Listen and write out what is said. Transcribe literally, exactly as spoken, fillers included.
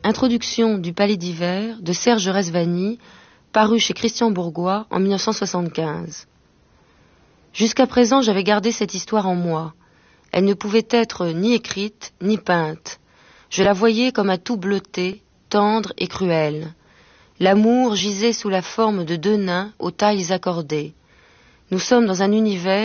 Introduction du Palais d'hiver de Serge Rezvani, paru chez Christian Bourgois en mille neuf cent soixante-quinze. Jusqu'à présent, j'avais gardé cette histoire en moi. Elle ne pouvait être ni écrite, ni peinte. Je la voyais comme un tout bleuté, tendre et cruel. L'amour gisait sous la forme de deux nains aux tailles accordées. Nous sommes dans un univers